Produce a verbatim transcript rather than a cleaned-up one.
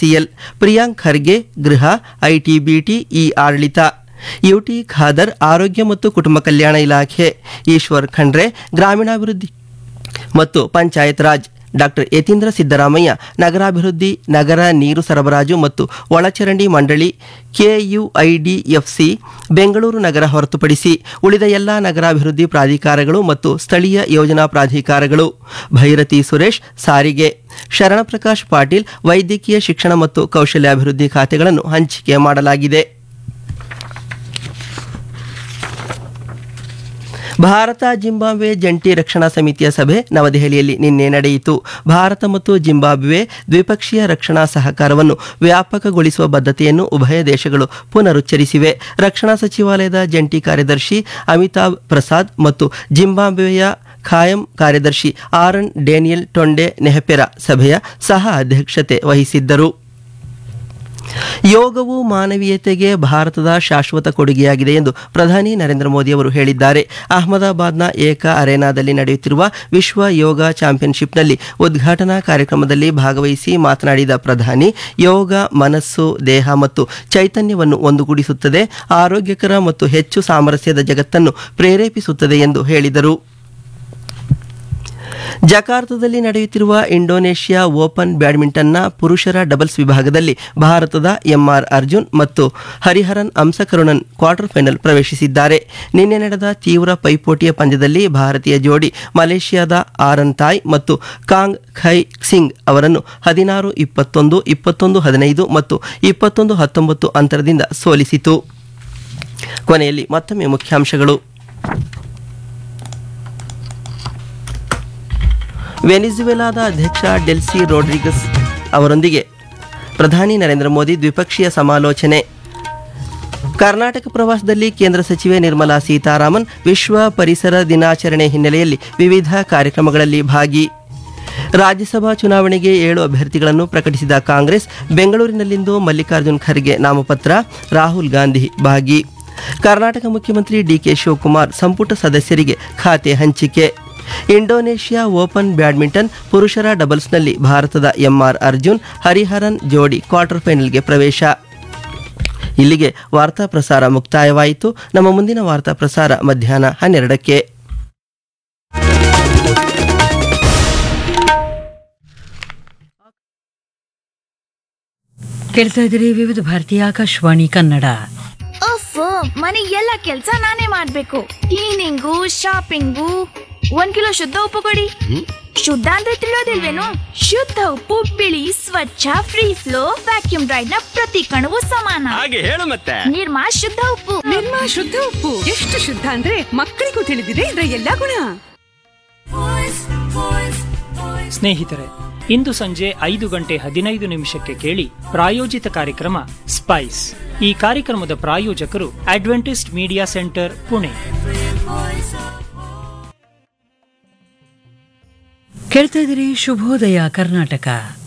HCL, Priyank Kharge ಗೃಹ, IT BT, E ಆಡಳಿತ, UT Khader ಆರೋಗ್ಯ ಮತ್ತು ಕುಟುಂಬ ಕಲ್ಯಾಣ ಇಲಾಖೆ, ಈಶ್ವರ್ ಖಂಡ್ರೆ ಗ್ರಾಮೀಣಾಭಿವೃದ್ಧಿ ಮತ್ತು ಪಂಚಾಯತ್ ರಾಜ್, ಡಾಕ್ಟರ್ ಯತೀಂದ್ರ ಸಿದ್ದರಾಮಯ್ಯ ನಗರಾಭಿವೃದ್ಧಿ, ನಗರ ನೀರು ಸರಬರಾಜು ಮತ್ತು ಒಳಚರಂಡಿ ಮಂಡಳಿ, ಕೆಯುಐಡಿಎಫ್ಸಿ ಬೆಂಗಳೂರು ನಗರ ಹೊರತುಪಡಿಸಿ ಉಳಿದ ಎಲ್ಲ ನಗರಾಭಿವೃದ್ಧಿ ಪ್ರಾಧಿಕಾರಗಳು ಮತ್ತು ಸ್ಥಳೀಯ ಯೋಜನಾ ಪ್ರಾಧಿಕಾರಗಳು, ಭೈರತಿ ಸುರೇಶ್ ಸಾರಿಗೆ, ಶರಣಪ್ರಕಾಶ್ ಪಾಟೀಲ್ ವೈದ್ಯಕೀಯ ಶಿಕ್ಷಣ ಮತ್ತು ಕೌಶಲ್ಯಾಭಿವೃದ್ಧಿ ಖಾತೆಗಳನ್ನು ಹಂಚಿಕೆ ಮಾಡಲಾಗಿದೆ. ಭಾರತ ಜಿಂಬಾಬ್ವೆ ಜಂಟಿ ರಕ್ಷಣಾ ಸಮಿತಿಯ ಸಭೆ ನವದೆಹಲಿಯಲ್ಲಿ ನಿನ್ನೆ ನಡೆಯಿತು. ಭಾರತ ಮತ್ತು ಜಿಂಬಾಬ್ವೆ ದ್ವಿಪಕ್ಷೀಯ ರಕ್ಷಣಾ ಸಹಕಾರವನ್ನು ವ್ಯಾಪಕಗೊಳಿಸುವ ಬದ್ಧತೆಯನ್ನು ಉಭಯ ದೇಶಗಳು ಪುನರುಚ್ಚರಿಸಿವೆ. ರಕ್ಷಣಾ ಸಚಿವಾಲಯದ ಜಂಟಿ ಕಾರ್ಯದರ್ಶಿ ಅಮಿತಾಬ್ ಪ್ರಸಾದ್ ಮತ್ತು ಜಿಂಬಾಬ್ವೆಯ ಖಾಯಂ ಕಾರ್ಯದರ್ಶಿ ಆರನ್ ಡೇನಿಯಲ್ ಟೊಂಡೆ ನೆಹಪೆರಾ ಸಭೆಯ ಸಹ ಅಧ್ಯಕ್ಷತೆ ವಹಿಸಿದ್ದರು. ಯೋಗವು ಮಾನವೀಯತೆಗೆ ಭಾರತದ ಶಾಶ್ವತ ಕೊಡುಗೆಯಾಗಿದೆ ಎಂದು ಪ್ರಧಾನಿ ನರೇಂದ್ರ ಮೋದಿ ಅವರು ಹೇಳಿದ್ದಾರೆ. ಅಹಮದಾಬಾದ್ನ ಏಕ ಅರೆನಾದಲ್ಲಿ ನಡೆಯುತ್ತಿರುವ ವಿಶ್ವ ಯೋಗ ಚಾಂಪಿಯನ್ಶಿಪ್ನಲ್ಲಿ ಉದ್ಘಾಟನಾ ಕಾರ್ಯಕ್ರಮದಲ್ಲಿ ಭಾಗವಹಿಸಿ ಮಾತನಾಡಿದ ಪ್ರಧಾನಿ, ಯೋಗ ಮನಸ್ಸು, ದೇಹ ಮತ್ತು ಚೈತನ್ಯವನ್ನು ಒಂದುಗೂಡಿಸುತ್ತದೆ, ಆರೋಗ್ಯಕರ ಮತ್ತು ಹೆಚ್ಚು ಸಾಮರಸ್ಯದ ಜಗತ್ತನ್ನು ಪ್ರೇರೇಪಿಸುತ್ತದೆ ಎಂದು ಹೇಳಿದರು. ಜಕಾರ್ತದಲ್ಲಿ ನಡೆಯುತ್ತಿರುವ ಇಂಡೋನೇಷ್ಯಾ ಓಪನ್ ಬ್ಯಾಡ್ಮಿಂಟನ್ನ ಪುರುಷರ ಡಬಲ್ಸ್ ವಿಭಾಗದಲ್ಲಿ ಭಾರತದ ಎಂಆರ್ ಅರ್ಜುನ್ ಮತ್ತು ಹರಿಹರನ್ ಅಂಸಕರುಣನ್ ಕ್ವಾರ್ಟರ್ ಫೈನಲ್ ಪ್ರವೇಶಿಸಿದ್ದಾರೆ. ನಿನ್ನೆ ನಡೆದ ತೀವ್ರ ಪೈಪೋಟಿಯ ಪಂದ್ಯದಲ್ಲಿ ಭಾರತೀಯ ಜೋಡಿ ಮಲೇಷ್ಯಾದ ಆರನ್ ತಾಯ್ ಮತ್ತು ಕಾಂಗ್ ಖೈ ಸಿಂಗ್ ಅವರನ್ನು ಹದಿನಾರು ಇಪ್ಪತ್ತೊಂದು, ಇಪ್ಪತ್ತೊಂದು ಹದಿನೈದು ಮತ್ತು ಇಪ್ಪತ್ತೊಂದು ಹತ್ತೊಂಬತ್ತು ಅಂತರದಿಂದ ಸೋಲಿಸಿತು. ಕೊನೆಯಲ್ಲಿ ಮತ್ತೊಮ್ಮೆ ಮುಖ್ಯಾಂಶಗಳು. ವೆನಿಜುವೆಲಾದ ಅಧ್ಯಕ್ಷ ಡೆಲ್ಸಿ ರೋಡ್ರಿಗಸ್ ಅವರೊಂದಿಗೆ ಪ್ರಧಾನಿ ನರೇಂದ್ರ ಮೋದಿ ದ್ವಿಪಕ್ಷೀಯ ಸಮಾಲೋಚನೆ. ಕರ್ನಾಟಕ ಪ್ರವಾಸದಲ್ಲಿ ಕೇಂದ್ರ ಸಚಿವೆ ನಿರ್ಮಲಾ ಸೀತಾರಾಮನ್ ವಿಶ್ವ ಪರಿಸರ ದಿನಾಚರಣೆ ಹಿನ್ನೆಲೆಯಲ್ಲಿ ವಿವಿಧ ಕಾರ್ಯಕ್ರಮಗಳಲ್ಲಿ ಭಾಗಿ. ರಾಜ್ಯಸಭಾ ಚುನಾವಣೆಗೆ ಏಳು ಅಭ್ಯರ್ಥಿಗಳನ್ನು ಪ್ರಕಟಿಸಿದ ಕಾಂಗ್ರೆಸ್, ಬೆಂಗಳೂರಿನಲ್ಲಿಂದು ಮಲ್ಲಿಕಾರ್ಜುನ್ ಖರ್ಗೆ ನಾಮಪತ್ರ, ರಾಹುಲ್ ಗಾಂಧಿ ಭಾಗಿ. ಕರ್ನಾಟಕ ಮುಖ್ಯಮಂತ್ರಿ ಡಿಕೆ ಶಿವಕುಮಾರ್ ಸಂಪುಟ ಸದಸ್ಯರಿಗೆ ಖಾತೆ ಹಂಚಿಕೆ. ಇಂಡೋನೇಷ್ಯಾ ಓಪನ್ ಬ್ಯಾಡ್ಮಿಂಟನ್ ಪುರುಷರ ಡಬಲ್ಸ್ನಲ್ಲಿ ಭಾರತದ ಎಂಆರ್ ಅರ್ಜುನ್ ಹರಿಹರನ್ ಜೋಡಿ ಕ್ವಾರ್ಟರ್ ಫೈನಲ್ಗೆ ಪ್ರವೇಶ. ಇಲ್ಲಿಗೆ ವಾರ್ತಾ ಪ್ರಸಾರ ಮುಕ್ತಾಯವಾಯಿತು. ನಮ್ಮ ಮುಂದಿನ ವಾರ್ತಾ ಪ್ರಸಾರ ಮಧ್ಯಾಹ್ನ ಹನ್ನೆರಡಕ್ಕೆ. ಕೇಳ್ತಾ ಇದ್ದೀರಿ ವಿವಿಧ ಭಾರತೀಯ ಆಕಾಶವಾಣಿ ಕನ್ನಡ. ಮನೆ ಎಲ್ಲ ಕೆಲ್ಸ ನಾನೇ ಮಾಡ್ಬೇಕು. Cleaning, shopping. ಒಂದ್ ಕಿಲೋ ಶುದ್ಧ ಉಪ್ಪು ಕೊಡಿ. ಶುದ್ಧ ಅಂದ್ರೆ ತಿಳಿಯೋದಿಲ್ವೇನು? ಶುದ್ಧ ಉಪ್ಪು ಬಿಳಿ, ಸ್ವಚ್ಛ, ಫ್ರೀ ಫ್ಲೋ, ವ್ಯಾಕ್ಯೂಮ್ ಡ್ರೈಡ್ ನ ಪ್ರತಿ ಕಣವು ಸಮಾನ. ಹಾಗೆ ಹೇಳು ಮತ್ತೆ. ನಿರ್ಮಾ ಶುದ್ಧ ಉಪ್ಪು. ನಿರ್ಮಾ ಶುದ್ಧ ಉಪ್ಪು ಎಷ್ಟು ಶುದ್ಧ ಅಂದ್ರೆ ಮಕ್ಕಳಿಗೂ ತಿಳಿದಿದೆ ಇದರ ಎಲ್ಲಾ ಗುಣ. ಸ್ನೇಹಿತರೆ, ಇಂದು ಸಂಜೆ ಐದು ಗಂಟೆ ಹದಿನೈದು ನಿಮಿಷಕ್ಕೆ ಕೇಳಿ ಪ್ರಾಯೋಜಿತ ಕಾರ್ಯಕ್ರಮ ಸ್ಪೈಸ್. ಈ ಕಾರ್ಯಕ್ರಮದ ಪ್ರಾಯೋಜಕರು ಅಡ್ವೆಂಟಿಸ್ಟ್ ಮೀಡಿಯಾ ಸೆಂಟರ್, ಪುಣೆ. ಕೇಳ್ತಾ ಇದ್ದೀರಿ ಶುಭೋದಯ ಕರ್ನಾಟಕ.